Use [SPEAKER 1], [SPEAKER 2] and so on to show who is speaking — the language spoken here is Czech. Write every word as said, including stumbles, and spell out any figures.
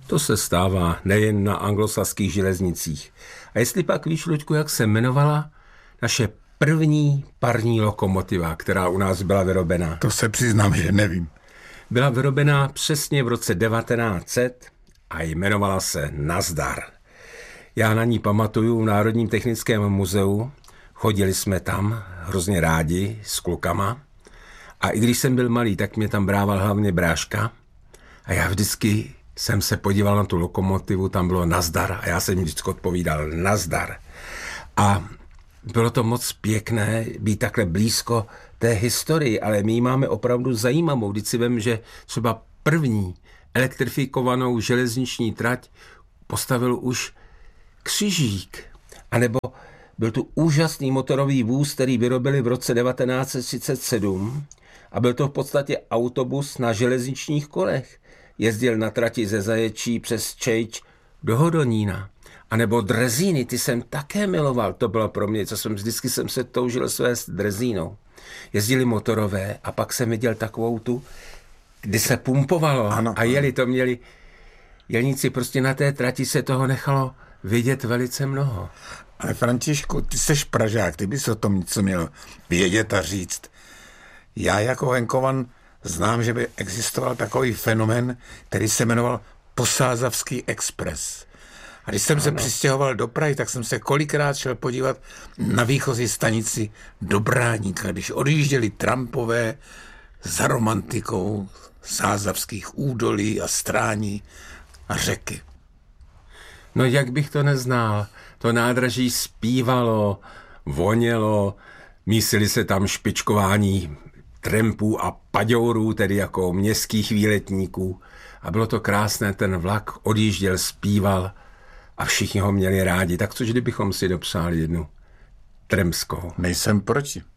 [SPEAKER 1] To se stává nejen na anglosaských železnicích. A jestli pak víš, Luďku, jak se jmenovala naše první parní lokomotiva, která u nás byla vyrobená?
[SPEAKER 2] To se přiznám, že nevím.
[SPEAKER 1] Byla vyrobená přesně v roce devatenáct set a jmenovala se Nazdar. Já na ní pamatuju v Národním technickém muzeu. Chodili jsme tam hrozně rádi s klukama. A i když jsem byl malý, tak mě tam brával hlavně bráška. A já vždycky jsem se podíval na tu lokomotivu, tam bylo Nazdar a já jsem vždycky odpovídal Nazdar. A bylo to moc pěkné být takhle blízko té historii, ale my ji máme opravdu zajímavou. Vždyť si vem, že třeba první elektrifikovanou železniční trať postavil už Křižík. A nebo byl tu úžasný motorový vůz, který vyrobili v roce devatenáct set třicet sedm a byl to v podstatě autobus na železničních kolech. Jezdil na trati ze Zaječí přes Čejč do Hodonína. A nebo drezíny, ty jsem také miloval, to bylo pro mě, co jsem vždycky jsem se toužil svést drezínou. Jezdili motorové a pak jsem viděl takovou tu, kdy se pumpovalo
[SPEAKER 2] ano,
[SPEAKER 1] a jeli to měli, jelníci prostě na té trati se toho nechalo vidět velice mnoho.
[SPEAKER 2] Ale Františku, ty seš Pražák, ty bys o tom něco měl vědět a říct. Já jako venkovan znám, že by existoval takový fenomén, který se jmenoval Posázavský expres. A když jsem ano. se přistěhoval do Prahy, tak jsem se kolikrát šel podívat na výchozí stanici do Bráníka, když odjížděli trampové za romantikou sázavských údolí a strání a řeky.
[SPEAKER 1] No jak bych to neznal, to nádraží zpívalo, vonělo, mísili se tam špičkování trampů a paďourů, tedy jako městských výletníků. A bylo to krásné, ten vlak odjížděl, zpíval a všichni ho měli rádi. Tak což kdybychom si dopsali jednu trampskou?
[SPEAKER 2] Nejsem proti.